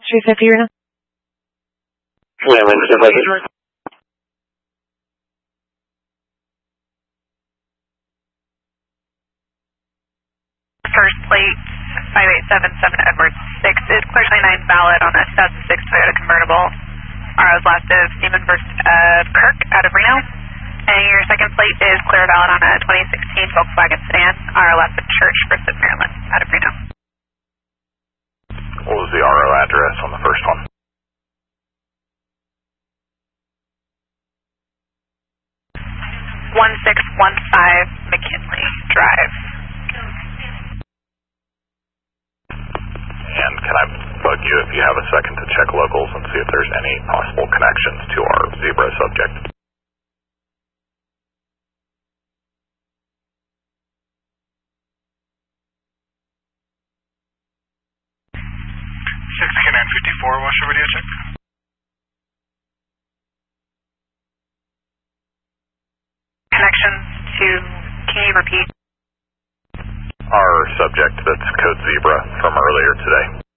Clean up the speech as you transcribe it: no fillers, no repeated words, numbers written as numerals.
350 right now. Yeah, I'm in. First plate 5877 Edwards 6 is clear 29 valid on a 2006 Toyota convertible. RO's last is Neiman vs. Kirk out of Reno. And your second plate is clear valid on a 2016 Volkswagen sedan. RO last is Church vs. Maryland out of Reno. What was the RO address on the first one? 1615 McKinley Drive. And can I bug you if you have a second to check locals and see if there's any possible connections to our Zebra subject? K954, what's your radio check? Connections to, can you repeat? Our subject that's code Zebra from earlier today.